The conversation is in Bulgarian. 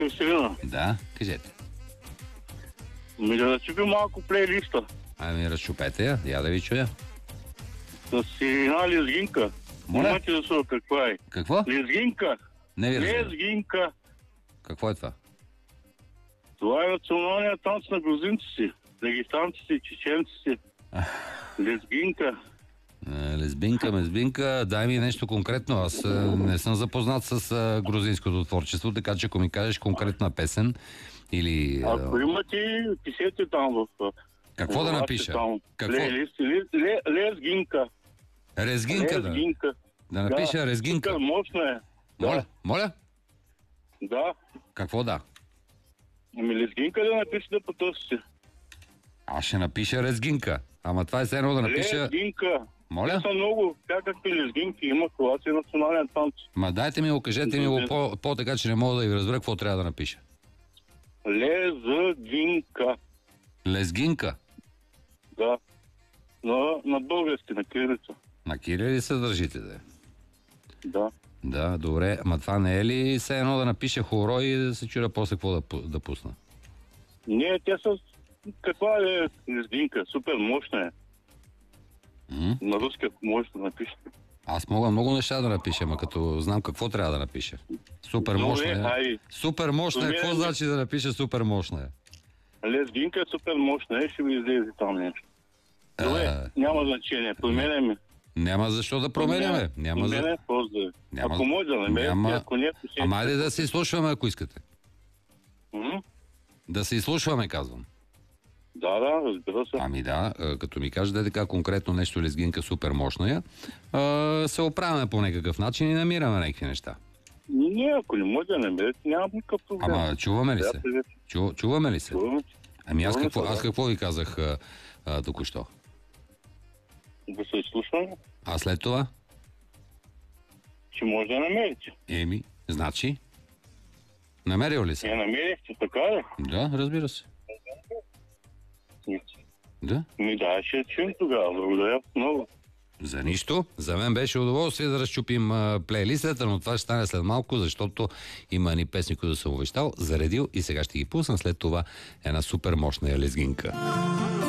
Кристина, Да, кажете. ми да начупи малко плейлиста. Ами разчупете я, я да ви чуя. С една лезгинка. Моля? Имате да слуша каква е? Какво? Лезгинка. Не ви разбирам. Лезгинка. Какво е това? Това е националният танц на грузинци, дагестанци, чеченци. Лезгинка. Лесбинка, мезбинка, дай ми нещо конкретно. Аз не съм запознат с грузинското творчество, така че ако ми кажеш конкретна песен или... Ако имате, пишете там в... Какво да напиша? Какво? Плейлисти. Лезгинка. Резгинка, да. Лезгинка. Да напиша резгинка. Супер мощна е. Моля? Моля? Да. Какво да? Ами лезгинка да напишете по търсите. Аз ще напиша резгинка. Ама това е все едно да напиша... Лезгинка. Моля? Те са много всякакви лезгинки. Има това си национален танц. Ма дайте ми го, кажете ми го по-така, че не мога да ви разбера какво трябва да напиша. Лезгинка. Лезгинка. Да. На български, на кирилица. На кирили се държите, да. Да. Да, добре. Ама това не е ли все едно да напиша хоро и да се чуя после какво да пусна? Не, те са... Каква е лезгинка? Супер мощна е. На руски може да напишете. Аз мога много неща да напиша, ама като знам какво трябва да напиша. Супер мощна е. Супер мощна е. Какво значи да напиша супер мощна е? Лезгинка е супер мощна е, ще ви излезе там нещо. Добре, няма значение. Променяме. Няма защо да променяме. Няма за... Ако може да намерите, ако не... Ама айде да се изслушваме, ако искате. Да се изслушваме, казвам. Да, разбира се. Ами да, като ми кажете така конкретно нещо лезгинка супер мощна се оправяме по някакъв начин и намираме някакви неща. Не, ако не може да намерите, няма никакъв проблем. Ама чуваме ли се? Чуваме ли се? Ами аз какво ви казах току-що? Да се изслушваме. А след това? Че може да намерите. Еми, значи? Намерил ли се? Я намерихте, така ли? Да, разбира се. Да? Да, ще чуем тогава. Благодаря много. За нищо. За мен беше удоволствие да разчупим плейлистата, но това ще стане след малко, защото има ни песни, които съм обещал, заредил и сега ще ги пусна след това една супер мощна лезгинка.